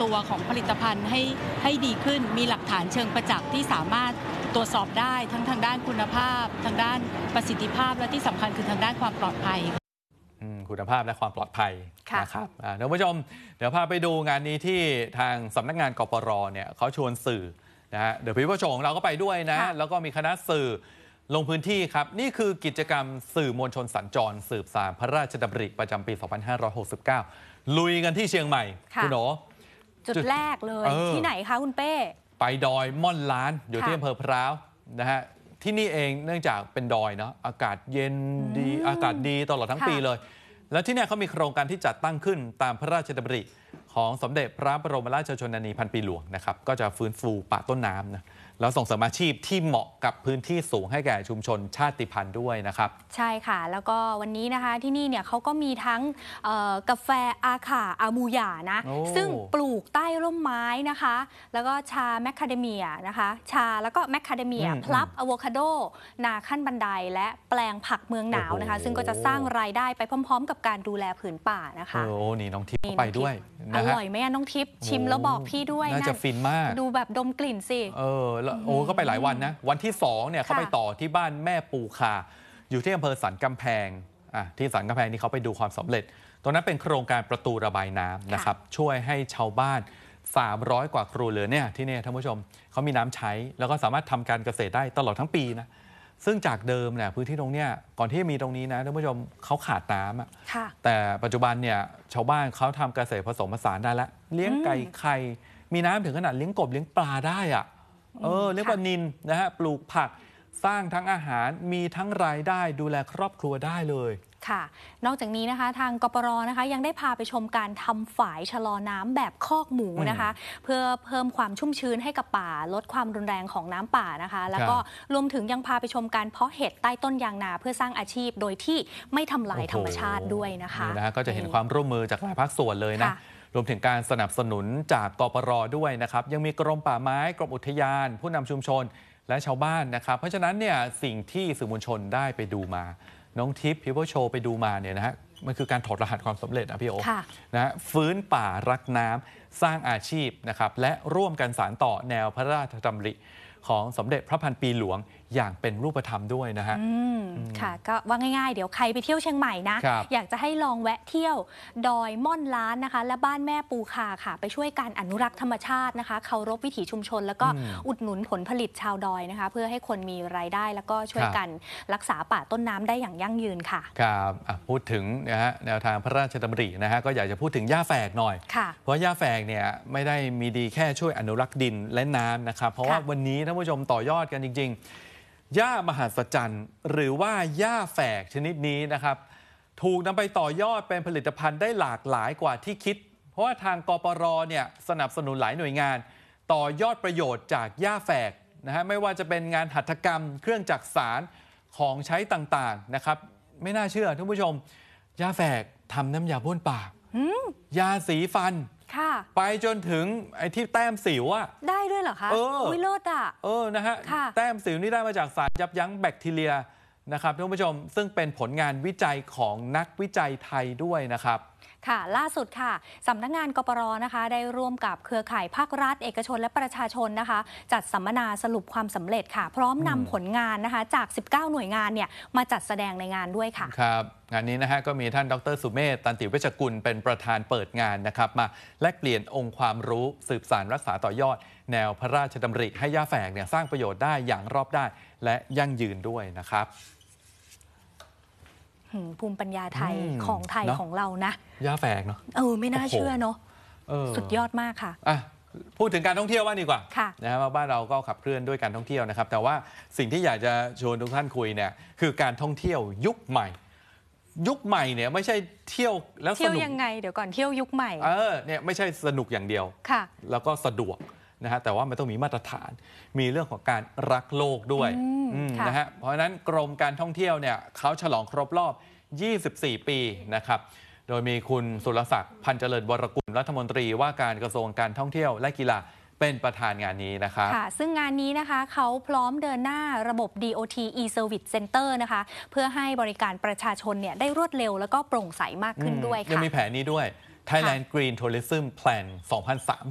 ตัวของผลิตภัณฑ์ให้ดีขึ้นมีหลักฐานเชิงประจักษ์ที่สามารถตรวจสอบได้ทั้งทางด้านคุณภาพทางด้านประสิทธิภาพและที่สำคัญคือทางด้านความปลอดภัยคุณภาพและความปลอดภัยนะครับท่านผู้ชมเดี๋ยวพาไปดูงานนี้ที่ทางสำนักงานกปรเนี่ยเขาชวนสื่อนะฮะเดี๋ยวพี่ผู้ชมเราก็ไปด้วยนะแล้วก็มีคณะสื่อลงพื้นที่ครับนี่คือกิจกรรมสื่อมวลชนสัญจรสืบสานพระราชดำริประจำปี 2569 ลุยกันที่เชียงใหม่คุณโหนจุดแรกเลยที่ไหนคะคุณเป้ไปดอยม่อนล้านอยู่ที่อำเภอพร้าวนะฮะที่นี่เองเนื่องจากเป็นดอยเนาะอากาศเย็นดีอากาศดีตลอดทั้งปีเลยแล้วที่นี่เขามีโครงการที่จัดตั้งขึ้นตามพระราชดำริของสมเด็จพระบรมราชชนนีพันปีหลวงนะครับก็จะฟื้นฟูป่าต้นน้ำนะแล้วส่งเสริมอาชีพที่เหมาะกับพื้นที่สูงให้แก่ชุมชนชาติพันธุ์ด้วยนะครับใช่ค่ะแล้วก็วันนี้นะคะที่นี่เนี่ยเขาก็มีทั้งกาแฟอาขาอามูหยานะซึ่งปลูกใต้ร่มไม้นะคะแล้วก็ชาแมคคาเดเมียนะคะชาแล้วก็แมคคาเดเมียพลับอะโวคาโดนาขั้นบันไดและแปลงผักเมืองหนาวนะคะซึ่งก็จะสร้างรายได้ไปพร้อมๆกับการดูแลผืนป่านะคะโอ้นี่น้องทิพย์ไปด้วยอร่อยไหมน้องทิพย์ชิมแล้วบอกพี่ด้วยน่าจะฟินมากดูแบบดมกลิ่นสิโอ้ก็ไปหลายวันนะวันที่2เนี่ยเขาไปต่อที่บ้านแม่ปูคาอยู่ที่อำเภอสันกำแพงที่สันกำแพงนี่เขาไปดูความสำเร็จตรงนั้นเป็นโครงการประตูระบายน้ำนะครับช่วยให้ชาวบ้าน300 กว่าครัวเรือนเนี่ยที่นี่ท่านผู้ชมเขามีน้ำใช้แล้วก็สามารถทำการเกษตรได้ตลอดทั้งปีนะซึ่งจากเดิมเนี่ยพื้นที่ตรงเนี้ยก่อนที่จะมีตรงนี้นะท่านผู้ชมเขาขาดน้ำแต่ปัจจุบันเนี่ยชาวบ้านเขาทำเกษตรผสมผสานได้แล้วเลี้ยงไก่ไข่มีน้ำถึงขนาดเลี้ยงกบเลี้ยงปลาได้เรียกว่านินนะฮะปลูกผักสร้างทั้งอาหารมีทั้งรายได้ดูแลครอบครัวได้เลยค่ะนอกจากนี้นะคะทางกปรนะคะยังได้พาไปชมการทำฝายชะลอน้ำแบบคอกหมูนะคะเพื่อเพิ่มความชุ่มชื้นให้กับป่าลดความรุนแรงของน้ำป่านะคะแล้วก็รวมถึงยังพาไปชมการเพาะเห็ดใต้ต้นยางนาเพื่อสร้างอาชีพโดยที่ไม่ทำลายธรรมชาติด้วยนะคะนี่นะก็จะเห็นความร่วมมือจากหลายภาคส่วนเลยนะรวมถึงการสนับสนุนจากกปรด้วยนะครับยังมีกรมป่าไม้กรมอุทยานผู้นำชุมชนและชาวบ้านนะครับเพราะฉะนั้นเนี่ยสิ่งที่สื่อมวลชนได้ไปดูมาน้องทิพย์ People Show ไปดูมาเนี่ยนะฮะมันคือการถอดรหัสความสำเร็จพี่โอนะฟื้นป่ารักน้ำสร้างอาชีพนะครับและร่วมกันสานต่อแนวพระราชดำริของสมเด็จพระพันปีหลวงอย่างเป็นรูปธรรมด้วยนะฮะค่ะก็ว่าง่ายๆเดี๋ยวใครไปเที่ยวเชียงใหม่นะอยากจะให้ลองแวะเที่ยวดอยม่อนล้านนะคะและบ้านแม่ปูคาค่ะไปช่วยการอนุรักษ์ธรรมชาตินะคะเคารพวิถีชุมชนแล้วก็อุดหนุนผลผลิตชาวดอยนะคะเพื่อให้คนมีรายได้แล้วก็ช่วยกันรักษาป่าต้นน้ำได้อย่างยั่งยืนค่ะครับพูดถึงนะฮะแนวทางพระราชดำรินะฮะก็อยากจะพูดถึงหญ้าแฝกหน่อยเพราะหญ้าแฝกเนี่ยไม่ได้มีดีแค่ช่วยอนุรักษ์ดินและน้ำนะครับเพราะว่าวันนี้ท่านผู้ชมต่อยอดกันจริงๆหญ้ามหัศจรรย์หรือว่าหญ้าแฝกชนิดนี้นะครับถูกนำไปต่อยอดเป็นผลิตภัณฑ์ได้หลากหลายกว่าที่คิดเพราะว่าทางกปรเนี่ยสนับสนุนหลายหน่วยงานต่อยอดประโยชน์จากหญ้าแฝกนะฮะไม่ว่าจะเป็นงานหัตถกรรมเครื่องจักสานของใช้ต่างๆนะครับไม่น่าเชื่อท่านผู้ชมหญ้าแฝกทำน้ำยาบ้วนปากยาสีฟันไปจนถึงไอ้ที่แต้มสิวได้ด้วยเหรอคะวิโรจน์นะฮะแต้มสิวนี่ได้มาจากสารยับยั้งแบคทีเรียนะครับท่านผู้ชมซึ่งเป็นผลงานวิจัยของนักวิจัยไทยด้วยนะครับค่ะล่าสุดค่ะสำนักงานกปรนะคะได้ร่วมกับเครือข่ายภาครัฐเอกชนและประชาชนนะคะจัดสัมมนาสรุปความสำเร็จค่ะพร้อมนำผลงานนะคะจาก19หน่วยงานเนี่ยมาจัดแสดงในงานด้วยค่ะครับงานนี้นะฮะก็มีท่านดร.สุเมธ ตันติเวชกุลเป็นประธานเปิดงานนะครับมาแลกเปลี่ยนองค์ความรู้สืบสานรักษาต่อยอดแนวพระราชดำริให้หญ้าแฝกเนี่ยสร้างประโยชน์ได้อย่างรอบด้านและยั่งยืนด้วยนะครับภูมิปัญญาไทยของไทยของเรานะหญ้าแฝกเนาะไม่น่าเชื่อเนาะสุดยอดมากค่ะพูดถึงการท่องเที่ยวว่าดีกว่านะว่าบ้านเราก็ขับเคลื่อนด้วยการท่องเที่ยวนะครับแต่ว่าสิ่งที่อยากจะชวนทุกท่านคุยเนี่ยคือการท่องเที่ยวยุคใหม่เนี่ยไม่ใช่เที่ยวแล้วสนุกเที่ยวยังไงเดี๋ยวก่อนเที่ยวยุคใหม่เนี่ยไม่ใช่สนุกอย่างเดียวแล้วก็สะดวกนะฮะแต่ว่ามันต้องมีมาตรฐานมีเรื่องของการรักโลกด้วยนะฮะเพราะฉะนั้นกรมการท่องเที่ยวเนี่ยเขาฉลองครบรอบ24 ปีนะครับโดยมีคุณสุรศักดิ์ พันเจริญวรกุลรัฐมนตรีว่าการกระทรวงการท่องเที่ยวและกีฬาเป็นประธานงานนี้นะครับค่ะซึ่งงานนี้นะคะเขาพร้อมเดินหน้าระบบ DOT e-Service Center นะคะเพื่อให้บริการประชาชนเนี่ยได้รวดเร็วแล้วก็โปร่งใสมากขึ้นด้วยค่ะยังมีแผนนี้ด้วย Thailand Green Tourism Plan